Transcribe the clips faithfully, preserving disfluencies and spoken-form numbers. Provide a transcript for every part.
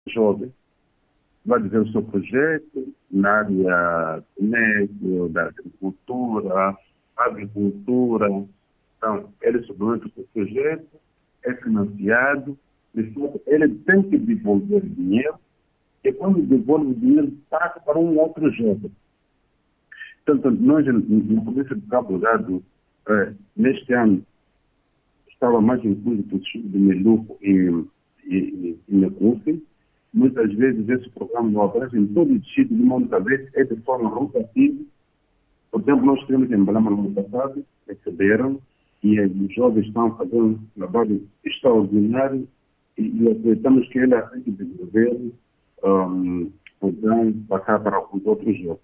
jovem vai dizer o seu projeto na área do comércio, da agricultura, agricultura. Então, ele submete o seu projeto, é financiado, de fato, ele tem que devolver dinheiro, e quando devolve o dinheiro, passa para um outro jovem. Portanto, nós, na Polícia de Cabo Delgado, eh, neste ano, estava mais incluído por de Meluco e, e, e Mecufi. Muitas vezes esse programa não aparece em todo o distrito, de muitas vezes é de forma rotativa. Por exemplo, nós temos em Balama no ano passado, receberam, e os jovens estão fazendo um trabalho extraordinário, e, e acreditamos que ele, assim que desenvolver, um, poderão passar para os outros jovens.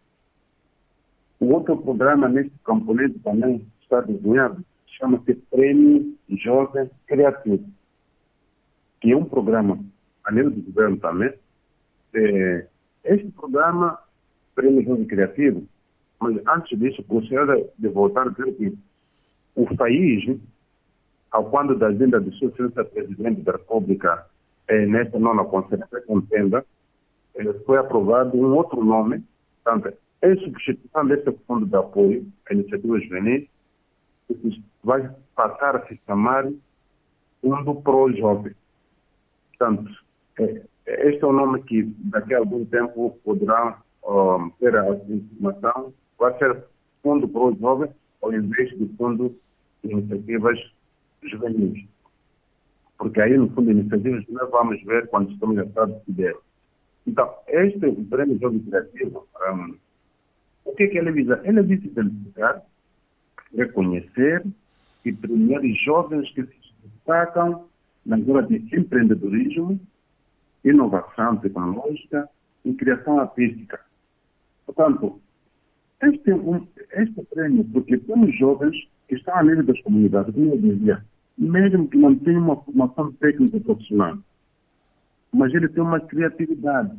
O outro programa neste camponês também está desenhado, chama-se Prêmio Jovem Criativo, que é um programa a nível do governo também. É, este programa, Prêmio Jovem Criativo, mas antes disso, gostaria de voltar a dizer que o país, ao quando da agenda de sua excelência presidente da República, é, nesta nona conferência contenda, é, foi aprovado um outro nome, portanto, em substituição deste fundo de apoio à iniciativa juvenil, que vai passar a se chamar Fundo Pro Jovem. Portanto, é, este é o nome que daqui a algum tempo poderá um, ter a informação, vai ser Fundo Pro Jovem ao invés do Fundo de Iniciativas Juvenis. Porque aí no Fundo de Iniciativas nós vamos ver quando estamos a decidir. Então, este é o Prêmio Jovem Criativo. Um, o que é que ele visa? Ele visa identificar, reconhecer e premiar jovens que se destacam na área de empreendedorismo, inovação tecnológica e criação artística. Portanto, este, é um, este prêmio, porque temos jovens que estão a nível das comunidades, como eu dizia, mesmo que não tenham uma formação técnica profissional, mas ele tem uma criatividade.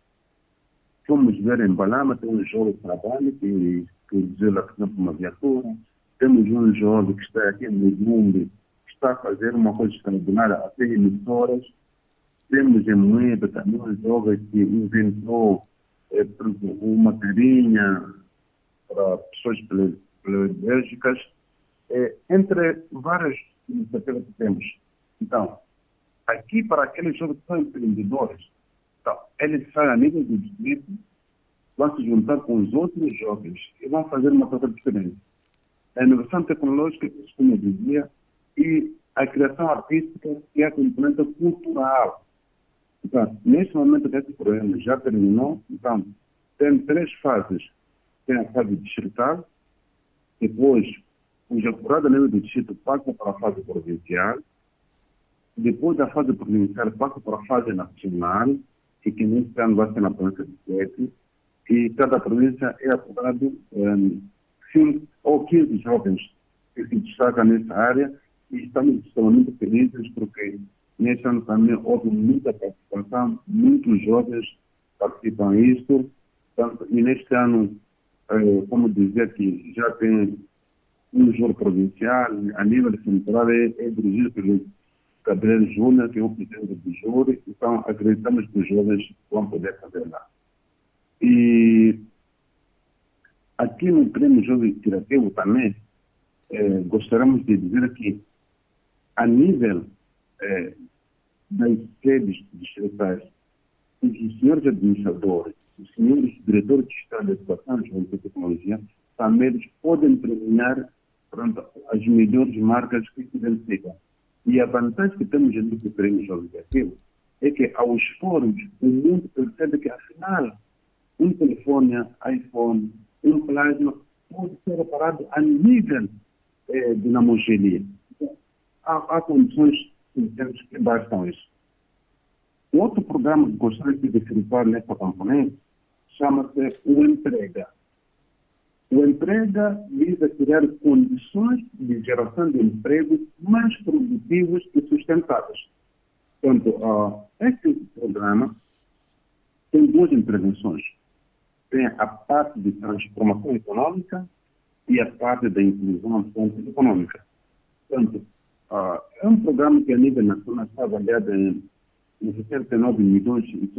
Vamos ver em Balama, tem um jovem que trabalha, que, que desenvolve, por exemplo, uma viatura. Temos um jovem que está aqui no mundo, que está a fazer uma coisa extraordinária, até emissoras. Temos em Moeda também um jovem que inventou é, uma carinha para pessoas privilegiadas, é, entre várias iniciativas que temos. Então, aqui para aqueles jovens que são empreendedores, então, eles saem a nível do distrito, vão se juntar com os outros jovens e vão fazer uma coisa diferente. A inovação tecnológica, como eu dizia, e a criação artística e a componente cultural. Então, neste momento desse programa já terminou, então, tem três fases. Tem a fase distrital, depois, o jurado a nível do distrito passa para a fase provincial, depois da fase provincial passa para a fase nacional, e que neste ano vai ser na província de Sete, e cada província é apurado um, cinco ou quinze jovens que se destacam nessa área, e estamos extremamente felizes porque neste ano também houve muita participação, muitos jovens participam disto, e neste ano, eh, como dizer que já tem um júri provincial, a nível central é, é dirigido pelo Gabriel Júnior, que é o presidente do júri, então acreditamos que os jovens vão poder fazer lá. E aqui no Prêmio Jovem Criativo também, eh, gostaríamos de dizer que a nível eh, das sedes distritais, os senhores administradores, os senhores diretores de Estado de Educação, Juventude e Tecnologia, também eles podem premiar pronto, as melhores marcas que se identificam. E a vantagem que temos nesse Prêmio Jovem Criativo é que aos fóruns o mundo percebe que afinal um telefone, iPhone, um plasma pode ser reparado a nível eh, de namogelia. Então, há, há condições que bastam isso. O outro programa que gostaria de frisar nessa componente chama-se o Emprega. O Emprega visa criar condições de geração de empregos mais produtivos e sustentáveis. Portanto, uh, este programa tem duas intervenções. Tem a parte de transformação econômica e a parte da inclusão econômica. Portanto, uh, é um programa que a nível nacional está avaliado em em sessenta e nove milhões e